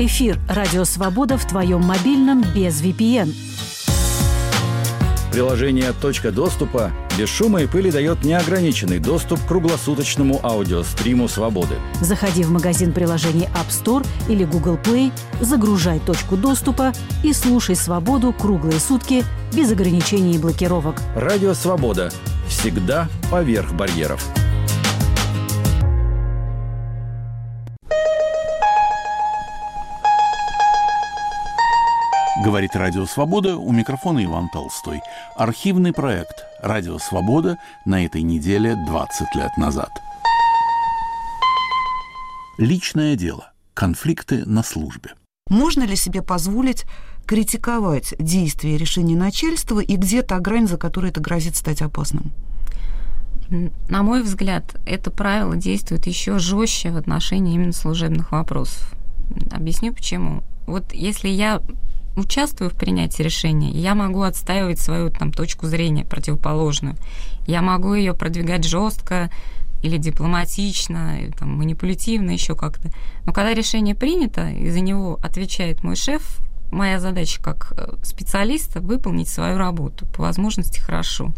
Эфир «Радио Свобода» в твоем мобильном без VPN. Приложение «Точка доступа» без шума и пыли дает неограниченный доступ к круглосуточному аудиостриму «Свободы». Заходи в магазин приложений App Store или Google Play, загружай «Точку доступа» и слушай «Свободу» круглые сутки без ограничений и блокировок. Радио «Свобода». Всегда поверх барьеров. Говорит Радио Свобода, у микрофона Иван Толстой. Архивный проект Радио Свобода на этой неделе 20 лет назад. Личное дело. Конфликты на службе. Можно ли себе позволить критиковать действия и решения начальства, и где та грань, за которой это грозит стать опасным? На мой взгляд, это правило действует еще жестче в отношении именно служебных вопросов. Объясню почему. Вот если я участвую в принятии решения, я могу отстаивать свою точку зрения противоположную. Я могу ее продвигать жестко или дипломатично, или, манипулятивно, еще как-то. Но когда решение принято, и за него отвечает мой шеф, моя задача как специалиста выполнить свою работу, по возможности хорошо.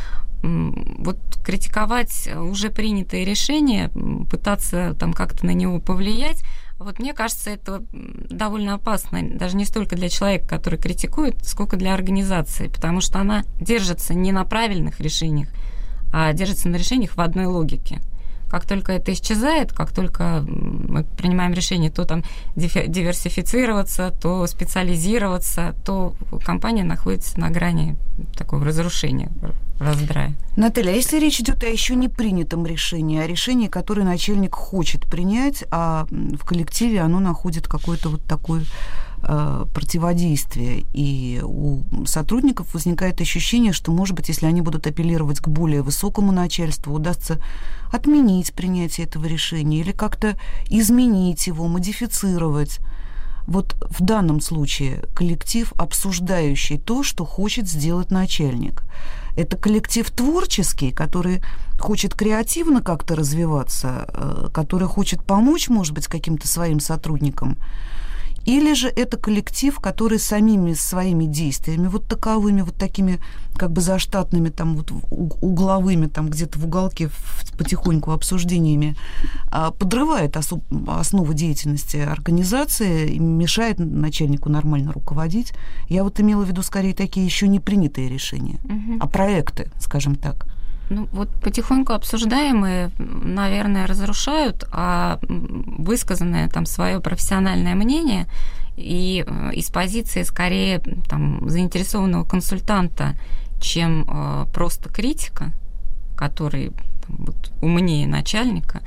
Вот критиковать уже принятые решения, пытаться как-то на него повлиять, мне кажется, это довольно опасно, даже не столько для человека, который критикует, сколько для организации, потому что она держится не на правильных решениях, а держится на решениях в одной логике. Как только это исчезает, как только мы принимаем решение то диверсифицироваться, то специализироваться, то компания находится на грани такого разрушения, раздрая. Наталья, а если речь идет о еще не принятом решении, о решении, которое начальник хочет принять, а в коллективе оно находит какое-то такое противодействие, и у сотрудников возникает ощущение, что, может быть, если они будут апеллировать к более высокому начальству, удастся отменить принятие этого решения или как-то изменить его, модифицировать. Вот в данном случае коллектив, обсуждающий то, что хочет сделать начальник. Это коллектив творческий, который хочет креативно как-то развиваться, который хочет помочь, может быть, каким-то своим сотрудникам. Или же это коллектив, который самими своими действиями, таковыми, такими заштатными, угловыми, где-то в уголке потихоньку обсуждениями, подрывает основу деятельности организации и мешает начальнику нормально руководить. Я имела в виду скорее такие еще не принятые решения, а проекты, скажем так. Потихоньку обсуждаемые, наверное, разрушают, а высказанное свое профессиональное мнение и из позиции скорее заинтересованного консультанта, чем просто критика, который умнее начальника,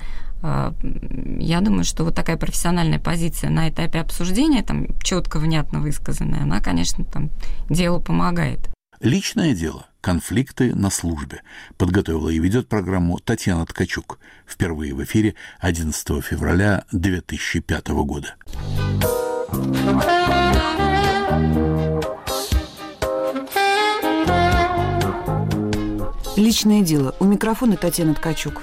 я думаю, что такая профессиональная позиция на этапе обсуждения, четко, внятно высказанная, она, конечно, делу помогает. Личное дело. Конфликты на службе. Подготовила и ведет программу Татьяна Ткачук. Впервые в эфире 11 февраля 2005 года. Личное дело. У микрофона Татьяна Ткачук.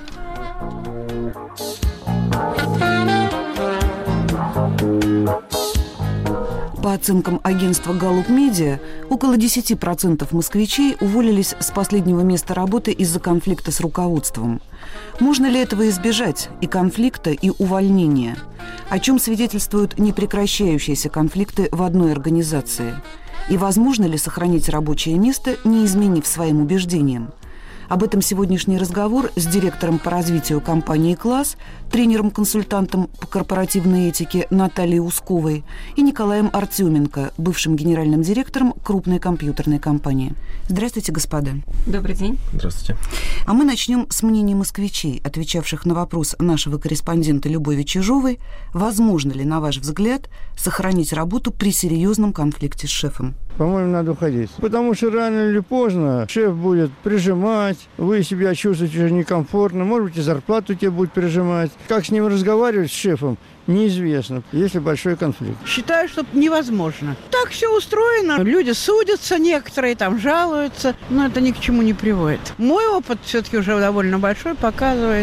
По оценкам агентства Gallup Media, около 10% москвичей уволились с последнего места работы из-за конфликта с руководством. Можно ли этого избежать, и конфликта, и увольнения? О чем свидетельствуют непрекращающиеся конфликты в одной организации? И возможно ли сохранить рабочее место, не изменив своим убеждениям? Об этом сегодняшний разговор с директором по развитию компании «Класс», тренером-консультантом по корпоративной этике Натальей Усковой и Николаем Артеменко, бывшим генеральным директором крупной компьютерной компании. Здравствуйте, господа. Добрый день. Здравствуйте. А мы начнем с мнений москвичей, отвечавших на вопрос нашего корреспондента Любови Чижовой: возможно ли, на ваш взгляд, сохранить работу при серьезном конфликте с шефом? По-моему, надо уходить. Потому что рано или поздно шеф будет прижимать, вы себя чувствуете уже некомфортно, может быть, и зарплату тебе будет прижимать. Как с ним разговаривать, с шефом, неизвестно, если большой конфликт. Считаю, что невозможно. Так все устроено. Люди судятся, некоторые жалуются, но это ни к чему не приводит. Мой опыт все-таки уже довольно большой, показывает, что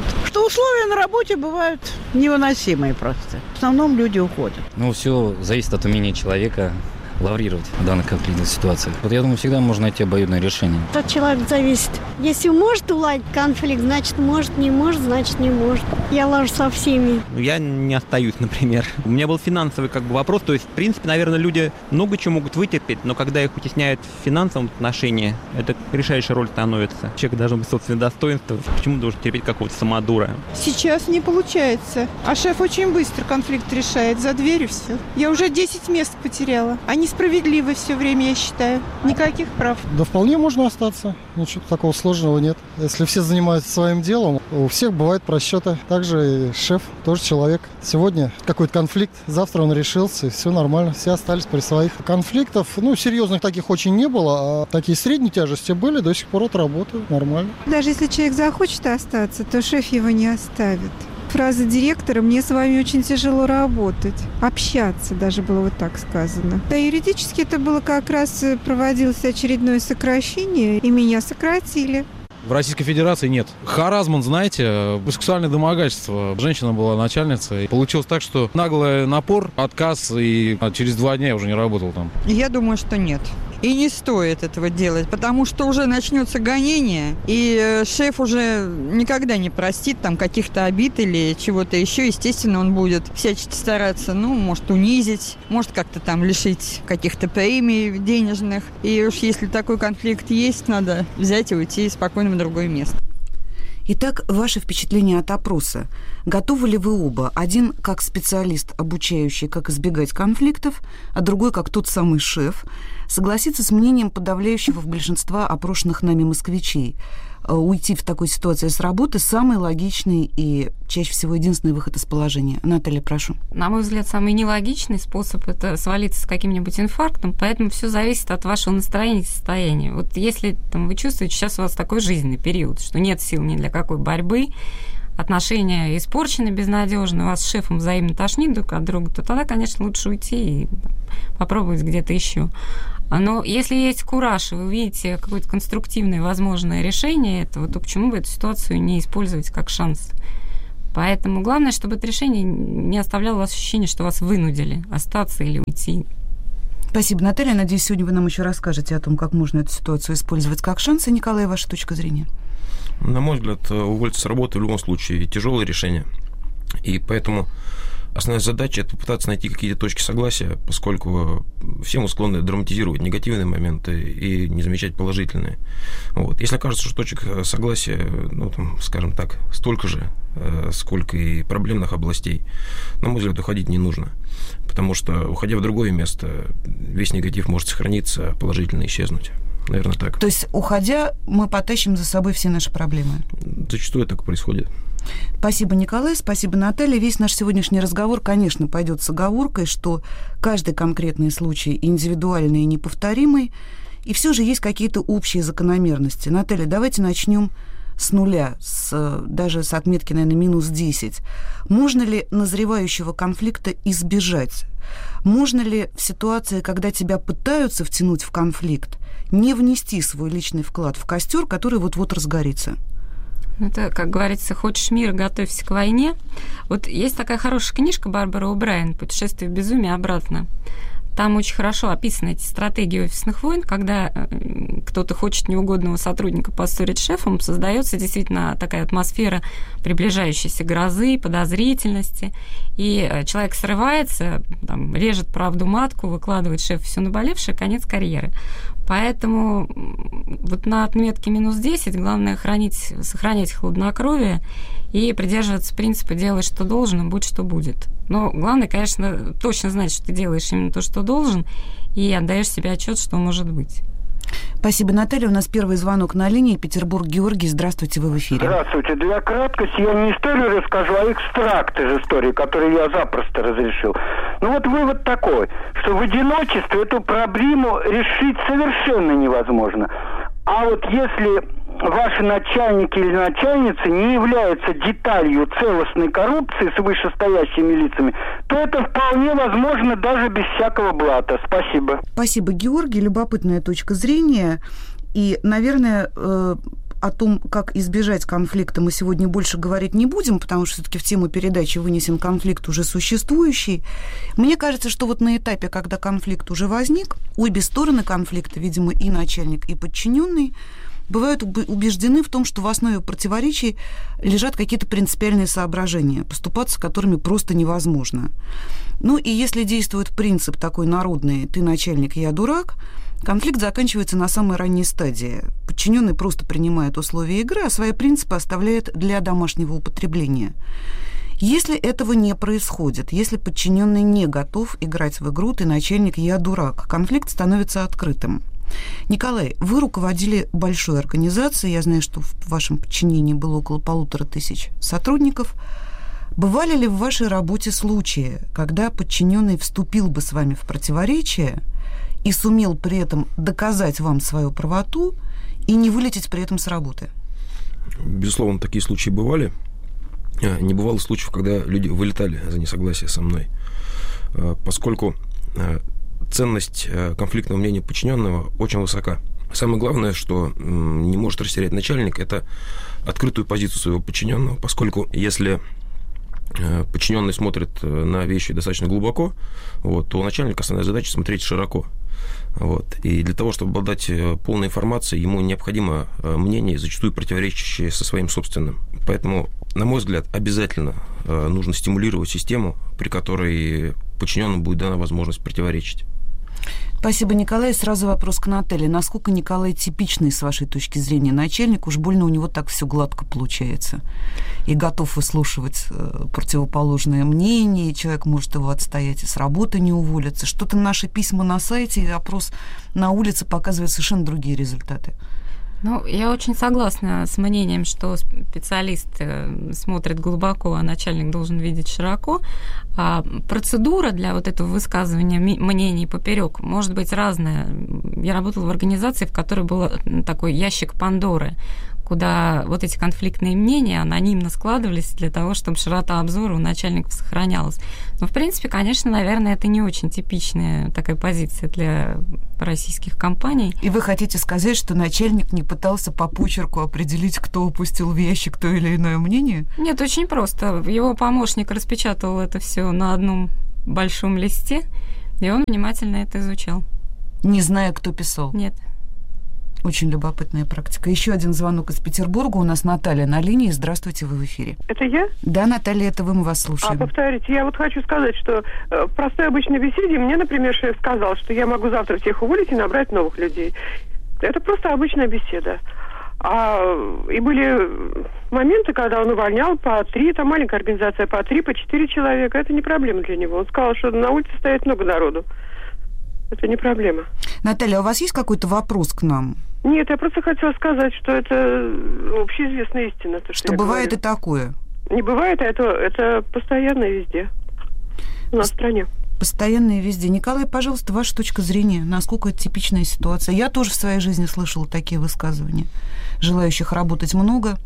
условия на работе бывают невыносимые просто. В основном люди уходят. Ну, все зависит от умения человека лаврировать в данной конфликтной ситуации. Вот я думаю, всегда можно найти обоюдное решение. От человека зависит. Если может уладить конфликт, значит может, не может, значит не может. Я лажу со всеми. Я не остаюсь, например. У меня был финансовый вопрос. То есть, в принципе, наверное, люди много чего могут вытерпеть, но когда их утесняют в финансовом отношении, это решающая роль становится. Человек должен быть собственное достоинство. Почему должен терпеть какого-то самодура? Сейчас не получается. А шеф очень быстро конфликт решает. За дверью все. Я уже 10 мест потеряла. Они справедливы все время, я считаю. Никаких прав. Да вполне можно остаться. Ничего такого сложного нет. Если все занимаются своим делом, у всех бывают просчеты. Также и шеф тоже человек. Сегодня какой-то конфликт, завтра он решился, и все нормально. Все остались при своих. Конфликтов, серьезных таких очень не было, а такие средней тяжести были, до сих пор отработают нормально. Даже если человек захочет остаться, то шеф его не оставит. Фраза директора «мне с вами очень тяжело работать», общаться даже было вот так сказано. Да, юридически это было как раз проводилось очередное сокращение, и меня сократили. В Российской Федерации нет. Харассмент, знаете, сексуальное домогательство. Женщина была начальницей. Получилось так, что наглый напор, отказ, и через 2 дня я уже не работал там. Я думаю, что нет. И не стоит этого делать, потому что уже начнется гонение, и шеф уже никогда не простит там каких-то обид или чего-то еще. Естественно, он будет всячески стараться, может унизить, может как-то там лишить каких-то премий денежных. И уж если такой конфликт есть, надо взять и уйти спокойно в другое место. Итак, ваши впечатления от опроса. Готовы ли вы оба? Один как специалист, обучающий, как избегать конфликтов, а другой как тот самый шеф, согласиться с мнением подавляющего большинства опрошенных нами москвичей. Уйти в такой ситуации с работы – самый логичный и чаще всего единственный выход из положения. Наталья, прошу. На мой взгляд, самый нелогичный способ – это свалиться с каким-нибудь инфарктом, поэтому все зависит от вашего настроения и состояния. Вот если вы чувствуете, сейчас у вас такой жизненный период, что нет сил ни для какой борьбы, отношения испорчены безнадежно, вас с шефом взаимно тошнит друг от друга, то тогда, конечно, лучше уйти и попробовать где-то еще. Но если есть кураж, и вы видите какое-то конструктивное возможное решение этого, то почему бы эту ситуацию не использовать как шанс? Поэтому главное, чтобы это решение не оставляло вас ощущение, что вас вынудили остаться или уйти. Спасибо, Наталья. Надеюсь, сегодня вы нам еще расскажете о том, как можно эту ситуацию использовать как шанс. И, Николай, ваша точка зрения? На мой взгляд, уволиться с работы в любом случае тяжелое решение. И поэтому основная задача – это попытаться найти какие-то точки согласия, поскольку все мы склонны драматизировать негативные моменты и не замечать положительные. Если окажется, что точек согласия, скажем так, столько же, сколько и проблемных областей, на мой взгляд, уходить не нужно. Потому что, уходя в другое место, весь негатив может сохраниться, а положительно исчезнуть. Наверное, так. То есть, уходя, мы потащим за собой все наши проблемы? Зачастую так происходит. Спасибо, Николай, спасибо, Наталья. Весь наш сегодняшний разговор, конечно, пойдет с оговоркой, что каждый конкретный случай индивидуальный и неповторимый, и все же есть какие-то общие закономерности. Наталья, давайте начнем с нуля, даже с отметки, наверное, минус 10. Можно ли назревающего конфликта избежать? Можно ли в ситуации, когда тебя пытаются втянуть в конфликт, не внести свой личный вклад в костер, который вот-вот разгорится? Это, как говорится, хочешь мира, готовься к войне. Вот есть такая хорошая книжка Барбары О'Брайен «Путешествие в безумие обратно». Там очень хорошо описаны эти стратегии офисных войн, когда кто-то хочет неугодного сотрудника поссорить с шефом, создается действительно такая атмосфера приближающейся грозы, подозрительности, и человек срывается, режет правду матку, выкладывает шефу все наболевшее, конец карьеры. Поэтому вот на отметке минус 10 главное сохранять хладнокровие и придерживаться принципа «делай, что должен, и будь, что будет». Но главное, конечно, точно знать, что ты делаешь именно то, что должен, и отдаешь себе отчет, что может быть. Спасибо, Наталья. У нас первый звонок на линии. Петербург. Георгий, здравствуйте, вы в эфире. Здравствуйте. Для краткости я не историю расскажу, а экстракт из истории, который я запросто разрешил. Вывод такой, что в одиночестве эту проблему решить совершенно невозможно. А если ваши начальники или начальницы не являются деталью целостной коррупции с вышестоящими лицами, то это вполне возможно даже без всякого блата. Спасибо. Спасибо, Георгий. Любопытная точка зрения. И, наверное, о том, как избежать конфликта, мы сегодня больше говорить не будем, потому что все-таки в тему передачи вынесен конфликт уже существующий. Мне кажется, что вот на этапе, когда конфликт уже возник, обе стороны конфликта, видимо, и начальник, и подчиненный, бывают убеждены в том, что в основе противоречий лежат какие-то принципиальные соображения, поступаться которыми просто невозможно. Ну и если действует принцип такой народный «ты начальник, я дурак», конфликт заканчивается на самой ранней стадии. Подчиненный просто принимает условия игры, а свои принципы оставляет для домашнего употребления. Если этого не происходит, если подчиненный не готов играть в игру «ты начальник, я дурак», конфликт становится открытым. Николай, вы руководили большой организацией, я знаю, что в вашем подчинении было около 1500 сотрудников. Бывали ли в вашей работе случаи, когда подчиненный вступил бы с вами в противоречие и сумел при этом доказать вам свою правоту и не вылететь при этом с работы? Безусловно, такие случаи бывали. Не бывало случаев, когда люди вылетали за несогласие со мной, поскольку ценность конфликтного мнения подчиненного очень высока. Самое главное, что не может растерять начальник, это открытую позицию своего подчиненного, поскольку если подчиненный смотрит на вещи достаточно глубоко, то у начальника основная задача смотреть широко. И для того, чтобы обладать полной информацией, ему необходимо мнение, зачастую противоречащее со своим собственным. Поэтому, на мой взгляд, обязательно нужно стимулировать систему, при которой подчиненному будет дана возможность противоречить. Спасибо, Николай. Сразу вопрос к Наталье. Насколько Николай типичный, с вашей точки зрения, начальник? Уж больно у него так все гладко получается. И готов выслушивать противоположное мнение, и человек может его отстоять и с работы не уволиться. Что-то наши письма на сайте и опрос на улице показывают совершенно другие результаты. Я очень согласна с мнением, что специалист смотрит глубоко, а начальник должен видеть широко. А процедура для вот этого высказывания мнений поперек может быть разная. Я работала в организации, в которой был такой ящик Пандоры, куда вот эти конфликтные мнения анонимно складывались для того, чтобы широта обзора у начальников сохранялась. Но, в принципе, конечно, наверное, это не очень типичная такая позиция для российских компаний. И вы хотите сказать, что начальник не пытался по почерку определить, кто упустил в ящик то или иное мнение? Нет, очень просто. Его помощник распечатал это все на одном большом листе, и он внимательно это изучал. Не зная, кто писал? Нет. Очень любопытная практика. Еще один звонок из Петербурга. У нас Наталья на линии. Здравствуйте, вы в эфире. Это я? Да, Наталья, это вы, мы вас слушаем. Повторите. Я вот хочу сказать, что в простой обычной беседе мне, например, шеф сказал, что я могу завтра всех уволить и набрать новых людей. Это просто обычная беседа. И были моменты, когда он увольнял по 3, это маленькая организация, по 3, по 4 человека. Это не проблема для него. Он сказал, что на улице стоит много народу. Это не проблема. Наталья, у вас есть какой-то вопрос к нам? Нет, я просто хотела сказать, что это общеизвестная истина. То, что бывает и такое? Не бывает, а это постоянно везде. У нас в стране. Постоянно и везде. Николай, пожалуйста, ваша точка зрения. Насколько это типичная ситуация? Я тоже в своей жизни слышала такие высказывания. Желающих работать много.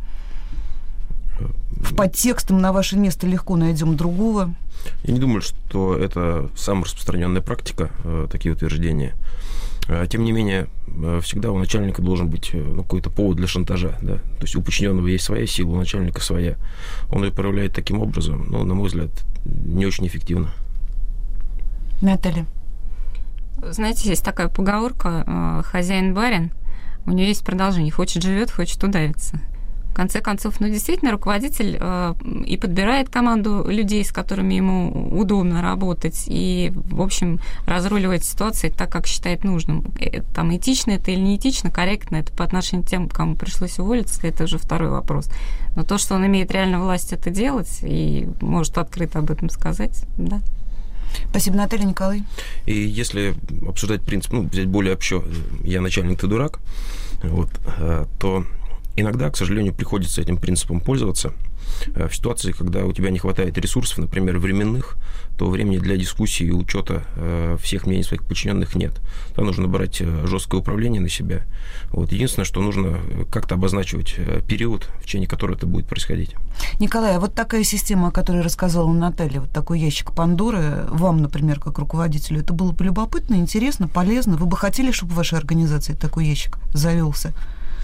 В подтекстом на ваше место легко найдем другого. Я не думаю, что это самая распространенная практика, такие утверждения. Тем не менее, всегда у начальника должен быть какой-то повод для шантажа. Да? То есть у подчиненного есть своя сила, у начальника своя. Он ее проявляет таким образом, но, на мой взгляд, не очень эффективно. Наталья. Знаете, есть такая поговорка «хозяин-барин», у нее есть продолжение «хочет живет, хочет удавится». В конце концов, действительно, руководитель и подбирает команду людей, с которыми ему удобно работать, и, в общем, разруливает ситуации так, как считает нужным. Там этично это или не этично, корректно это по отношению к тем, кому пришлось уволиться, это уже второй вопрос. Но то, что он имеет реально власть это делать и может открыто об этом сказать, да. Спасибо, Наталья. Николай. И если обсуждать принцип, взять более общо, я начальник, ты дурак, то иногда, к сожалению, приходится этим принципом пользоваться. В ситуации, когда у тебя не хватает ресурсов, например, временных, то времени для дискуссии и учета всех мнений своих подчиненных нет. Там нужно брать жесткое управление на себя. Единственное, что нужно как-то обозначивать период, в течение которого это будет происходить. Николай, а вот такая система, о которой рассказала Наталья, вот такой ящик Пандоры, вам, например, как руководителю, это было бы любопытно, интересно, полезно? Вы бы хотели, чтобы в вашей организации такой ящик завелся?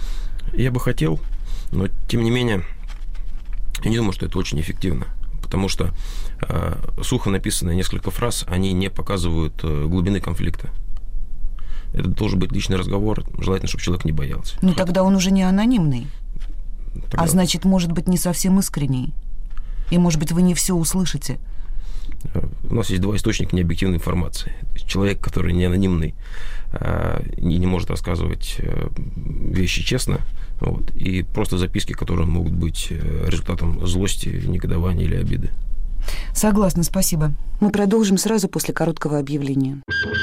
Я бы хотел, но, тем не менее, я не думаю, что это очень эффективно, потому что сухо написанные несколько фраз, они не показывают глубины конфликта. Это должен быть личный разговор, желательно, чтобы человек не боялся. Ну, тогда он уже не анонимный, Тогда... а значит, может быть, не совсем искренний, и, может быть, вы не все услышите. У нас есть два источника необъективной информации. Человек, который не анонимный, не может рассказывать вещи честно, вот, и просто записки, которые могут быть результатом злости, негодования или обиды. Согласна, спасибо. Мы продолжим сразу после короткого объявления.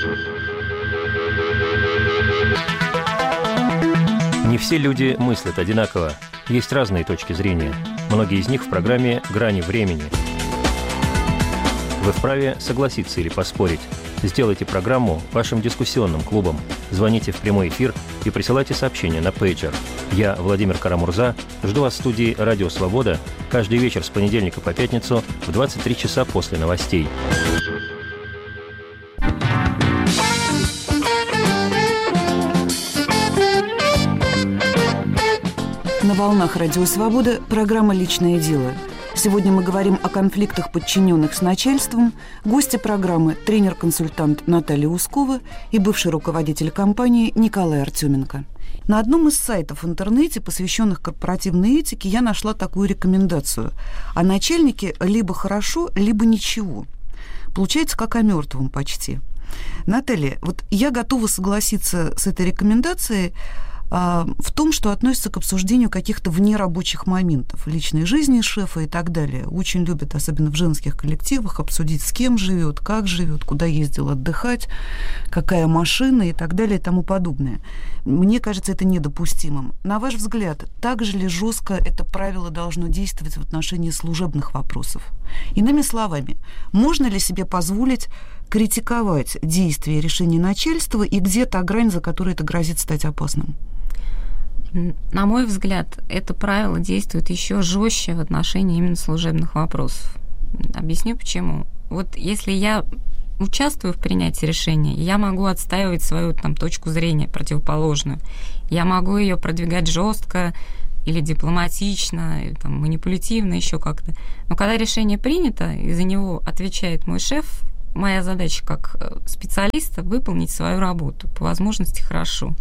Не все люди мыслят одинаково. Есть разные точки зрения. Многие из них в программе «Грани времени». Вы вправе согласиться или поспорить. Сделайте программу вашим дискуссионным клубом. Звоните в прямой эфир и присылайте сообщения на пейджер. Я, Владимир Карамурза, жду вас в студии «Радио Свобода» каждый вечер с понедельника по пятницу в 23 часа после новостей. На волнах «Радио Свобода» программа «Личное дело». Сегодня мы говорим о конфликтах подчиненных с начальством. Гости программы – тренер-консультант Наталья Ускова и бывший руководитель компании Николай Артеменко. На одном из сайтов в интернете, посвященных корпоративной этике, я нашла такую рекомендацию. О начальнике либо хорошо, либо ничего. Получается, как о мертвом почти. Наталья, вот я готова согласиться с этой рекомендацией в том, что относится к обсуждению каких-то внерабочих моментов личной жизни шефа и так далее. Очень любят, особенно в женских коллективах, обсудить, с кем живет, как живет, куда ездил отдыхать, какая машина и так далее и тому подобное. Мне кажется, это недопустимым. На ваш взгляд, так же ли жестко это правило должно действовать в отношении служебных вопросов? Иными словами, можно ли себе позволить критиковать действия и решения начальства, и где та грань, за которой это грозит стать опасным? На мой взгляд, это правило действует еще жестче в отношении именно служебных вопросов. Объясню почему. Вот если я участвую в принятии решения, я могу отстаивать свою точку зрения противоположную. Я могу ее продвигать жестко или дипломатично, или манипулятивно, еще как-то. Но когда решение принято, и за него отвечает мой шеф, моя задача как специалиста выполнить свою работу, по возможности хорошо.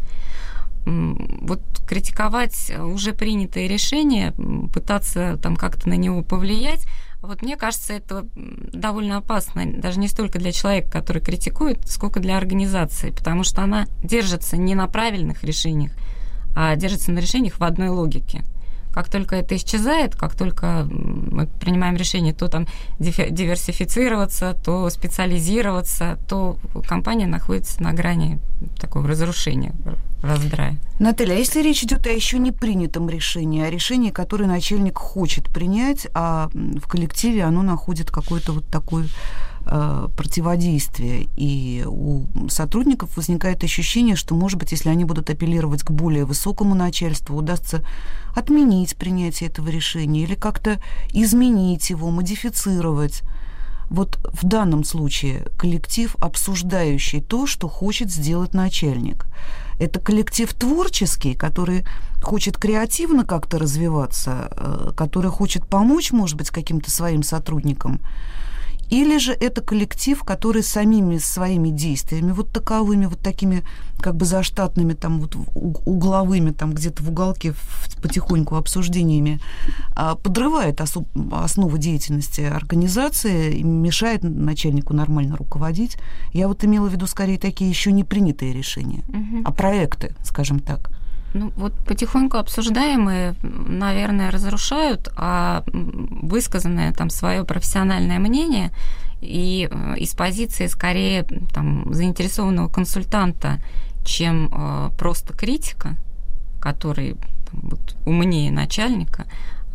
Вот критиковать уже принятые решения, пытаться как-то на него повлиять, вот мне кажется, это довольно опасно, даже не столько для человека, который критикует, сколько для организации, потому что она держится не на правильных решениях, а держится на решениях в одной логике. Как только это исчезает, как только мы принимаем решение то диверсифицироваться, то специализироваться, то компания находится на грани такого разрушения, раздрая. Наталья, а если речь идет о еще не принятом решении, о решении, которое начальник хочет принять, а в коллективе оно находит какое-то такое противодействие, и у сотрудников возникает ощущение, что, может быть, если они будут апеллировать к более высокому начальству, удастся отменить принятие этого решения или как-то изменить его, модифицировать. Вот в данном случае коллектив, обсуждающий то, что хочет сделать начальник. Это коллектив творческий, который хочет креативно как-то развиваться, который хочет помочь, может быть, каким-то своим сотрудникам. Или же это коллектив, который самими своими действиями, вот таковыми, вот такими заштатными, угловыми, где-то в уголке потихоньку обсуждениями, подрывает основу деятельности организации и мешает начальнику нормально руководить. Я имела в виду скорее такие еще не принятые решения, а проекты, скажем так. Потихоньку обсуждаемые, наверное, разрушают, а высказанное свое профессиональное мнение и из позиции скорее заинтересованного консультанта, чем просто критика, который умнее начальника,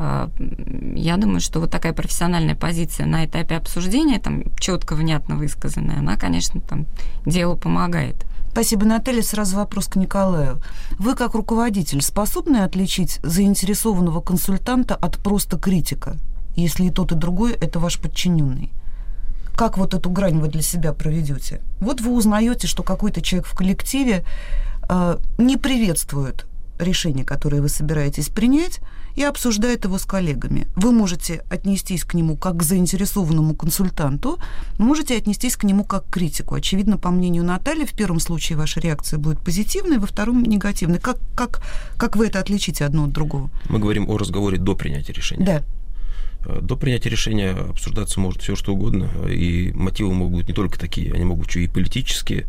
я думаю, что такая профессиональная позиция на этапе обсуждения, четко, внятно высказанная, она, конечно, делу помогает. Спасибо, Наталья. Сразу вопрос к Николаю. Вы, как руководитель, способны отличить заинтересованного консультанта от просто критика, если и тот, и другой – это ваш подчиненный? Как эту грань вы для себя проведете? Вы узнаете, что какой-то человек в коллективе не приветствует решение, которое вы собираетесь принять, и обсуждает его с коллегами. Вы можете отнестись к нему как к заинтересованному консультанту, можете отнестись к нему как к критику. Очевидно, по мнению Натальи, в первом случае ваша реакция будет позитивной, во втором — негативной. Как вы это отличите одно от другого? Мы говорим о разговоре до принятия решения. Да. До принятия решения обсуждаться может все что угодно, и мотивы могут быть не только такие, они могут быть и политические.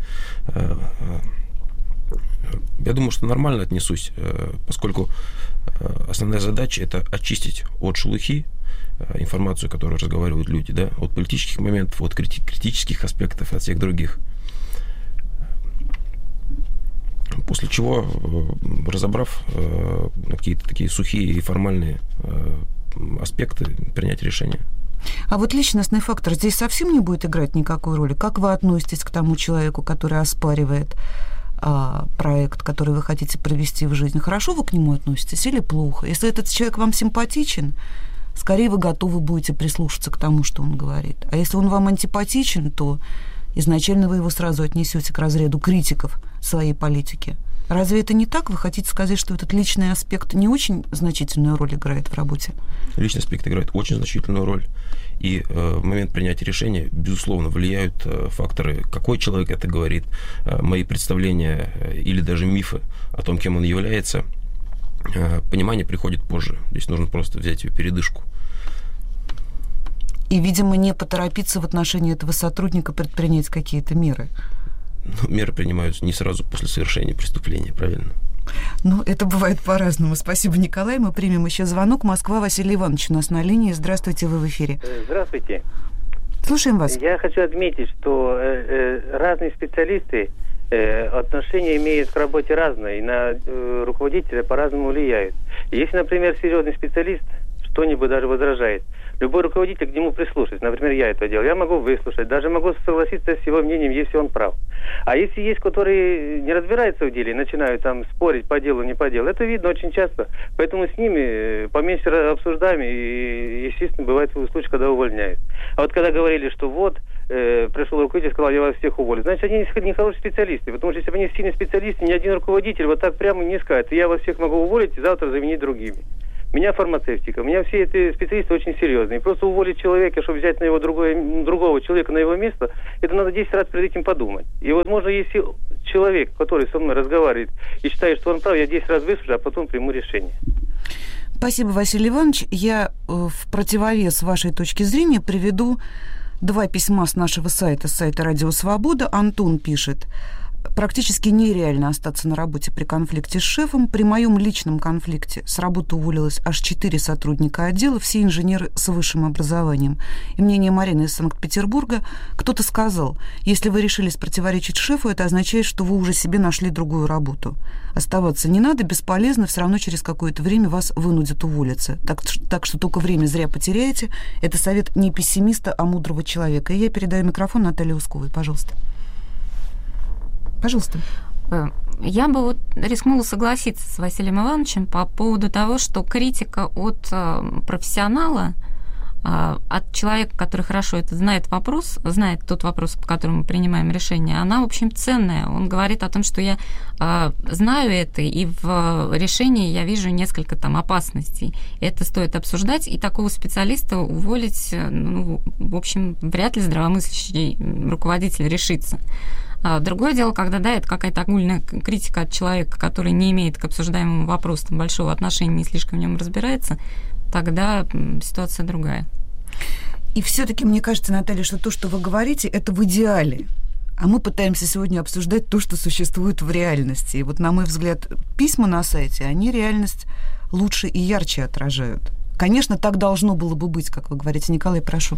Я думаю, что нормально отнесусь, поскольку основная задача – это очистить от шелухи информацию, которую разговаривают люди, да, от политических моментов, от критических аспектов, от всех других. После чего, разобрав какие-то такие сухие и формальные аспекты, принять решение. А вот личностный фактор здесь совсем не будет играть никакой роли? Как вы относитесь к тому человеку, который оспаривает проект, который вы хотите провести в жизни? Хорошо вы к нему относитесь или плохо? Если этот человек вам симпатичен, скорее вы готовы будете прислушаться к тому, что он говорит. А если он вам антипатичен, то изначально вы его сразу отнесете к разряду критиков своей политики. Разве это не так? Вы хотите сказать, что этот личный аспект не очень значительную роль играет в работе? Личный аспект играет очень значительную роль. И в момент принятия решения, безусловно, влияют факторы, какой человек это говорит, мои представления или даже мифы о том, кем он является. Понимание приходит позже. Здесь нужно просто взять ее передышку. И, видимо, не поторопиться в отношении этого сотрудника предпринять какие-то меры. Меры принимаются не сразу после совершения преступления, правильно? Ну, это бывает по-разному. Спасибо, Николай. Мы примем еще звонок. Москва, Василий Иванович у нас на линии. Здравствуйте, вы в эфире. Здравствуйте. Слушаем вас. Я хочу отметить, что разные специалисты отношения имеют к работе разные, и на руководителя по-разному влияют. Если, например, серьезный специалист что-нибудь даже возражает, любой руководитель к нему прислушается. Например, я это делал. Я могу выслушать, даже могу согласиться с его мнением, если он прав. А если есть, которые не разбираются в деле, начинают там спорить по делу, не по делу, это видно очень часто. Поэтому с ними поменьше обсуждаем, и, естественно, бывает случай, когда увольняют. А вот когда говорили, что вот, пришел руководитель и сказал, я вас всех уволю, значит, они не хорошие специалисты. Потому что если бы они сильные специалисты, ни один руководитель вот так прямо не скажет, я вас всех могу уволить и завтра заменить другими. У меня фармацевтика, у меня все эти специалисты очень серьезные. Просто уволить человека, чтобы взять на его другого человека на его место, это надо 10 раз перед этим подумать. И вот можно, если человек, который со мной разговаривает и считает, что он прав, я 10 раз выслушаю, а потом приму решение. Спасибо, Василий Иванович. Я в противовес вашей точки зрения приведу 2 письма с нашего сайта, с сайта «Радио Свобода». Антон пишет: практически нереально остаться на работе при конфликте с шефом. При моем личном конфликте с работы уволилось аж 4 сотрудника отдела, все инженеры с высшим образованием. И мнение Марины из Санкт-Петербурга: кто-то сказал, если вы решились противоречить шефу, это означает, что вы уже себе нашли другую работу. Оставаться не надо, бесполезно, все равно через какое-то время вас вынудят уволиться. Так что только время зря потеряете. Это совет не пессимиста, а мудрого человека. И я передаю микрофон Наталье Усковой. Пожалуйста. Пожалуйста. Я бы вот рискнула согласиться с Василием Ивановичем по поводу того, что критика от профессионала, от человека, который хорошо это знает тот вопрос, по которому мы принимаем решение, она, в общем, ценная. Он говорит о том, что я знаю это, и в решении я вижу несколько там опасностей. Это стоит обсуждать, и такого специалиста уволить, в общем, вряд ли здравомыслящий руководитель решится. Другое дело, когда, это какая-то огульная критика от человека, который не имеет к обсуждаемому вопросу большого отношения, не слишком в нем разбирается, тогда ситуация другая. И все-таки мне кажется, Наталья, что то, что вы говорите, это в идеале. А мы пытаемся сегодня обсуждать то, что существует в реальности. И вот, на мой взгляд, письма на сайте, они реальность лучше и ярче отражают. Конечно, так должно было бы быть, как вы говорите. Николай, прошу.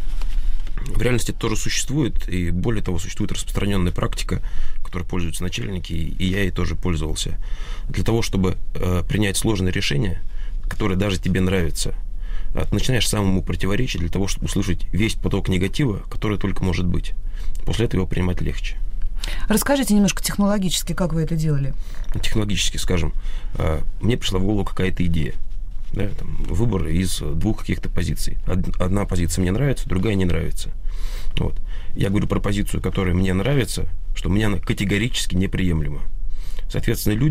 В реальности это тоже существует, и более того, существует распространенная практика, которой пользуются начальники, и я ей тоже пользовался. Для того, чтобы принять сложное решение, которое даже тебе нравится, ты начинаешь самому противоречить для того, чтобы услышать весь поток негатива, который только может быть. После этого его принимать легче. Расскажите немножко технологически, как вы это делали. Технологически, скажем, мне пришла в голову какая-то идея. Да, там, выбор из 2 каких-то позиций. Одна позиция мне нравится, другая не нравится. Вот. Я говорю про позицию, которая мне нравится, что мне она категорически неприемлема. Соответственно, люди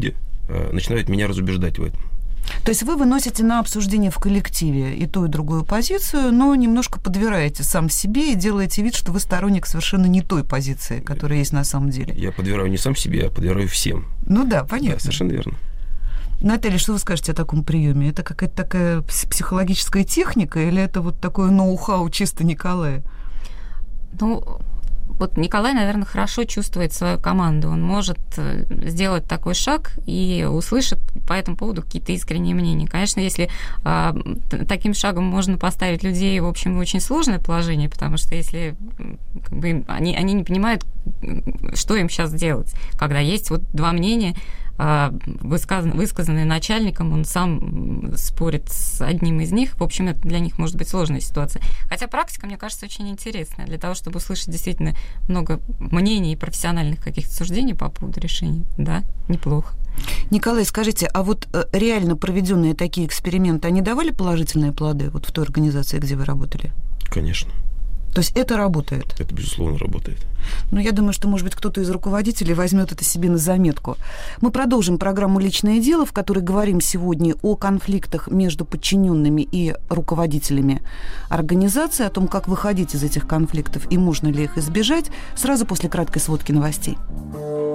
начинают меня разубеждать в этом. То есть вы выносите на обсуждение в коллективе и ту, и другую позицию, но немножко подбираете сам себе и делаете вид, что вы сторонник совершенно не той позиции, которая есть на самом деле. Я подбираю не сам себе, а подбираю всем. Ну да, понятно. Да, совершенно верно. Наталья, что вы скажете о таком приеме? Это какая-то такая психологическая техника или это вот такое ноу-хау чисто Николая? Ну, вот Николай, наверное, хорошо чувствует свою команду. Он может сделать такой шаг и услышит по этому поводу какие-то искренние мнения. Конечно, если таким шагом можно поставить людей, в общем, в очень сложное положение, потому что если как бы, они не понимают, что им сейчас делать, когда есть вот два мнения, высказанные начальником, он сам спорит с одним из них. В общем, это для них может быть сложная ситуация. Хотя практика, мне кажется, очень интересная для того, чтобы услышать действительно много мнений и профессиональных каких-то суждений по поводу решений. Да, неплохо. Николай, скажите, а вот реально проведенные такие эксперименты, они давали положительные плоды вот в той организации, где вы работали? Конечно. То есть это работает? Это, безусловно, работает. Ну, я думаю, что, может быть, кто-то из руководителей возьмет это себе на заметку. Мы продолжим программу «Личное дело», в которой говорим сегодня о конфликтах между подчиненными и руководителями организации, о том, как выходить из этих конфликтов и можно ли их избежать, сразу после краткой сводки новостей.